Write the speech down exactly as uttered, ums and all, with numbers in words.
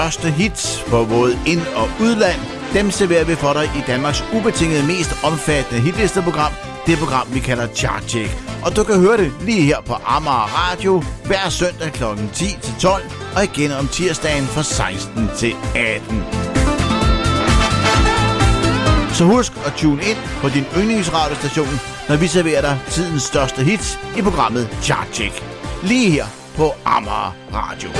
største hits på både ind- og udland. Dem serverer vi for dig i Danmarks ubetinget mest omfattende hitlisteprogram. Det program, vi kalder Chartcheck. Og du kan høre det lige her på Amager Radio hver søndag klokken ti til tolv og igen om tirsdagen fra seksten til atten. Så husk at tune ind på din yndlingsradiostation, når vi serverer dig tidens største hits i programmet Chartcheck. Lige her på Amager Radio.